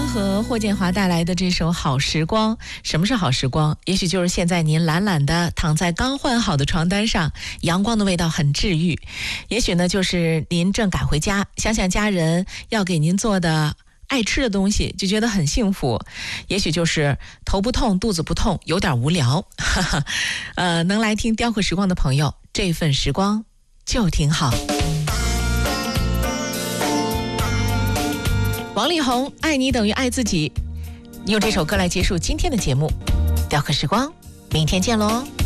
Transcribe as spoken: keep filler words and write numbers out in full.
和霍建华带来的这首《好时光》。什么是好时光？也许就是现在您懒懒的躺在刚换好的床单上，阳光的味道很治愈。也许呢，就是您正赶回家，想想家人要给您做的爱吃的东西，就觉得很幸福。也许就是头不痛肚子不痛，有点无聊。哈哈，呃，能来听雕刻时光的朋友，这份时光就挺好。王力宏，爱你等于爱自己，用这首歌来结束今天的节目。雕刻时光，明天见喽。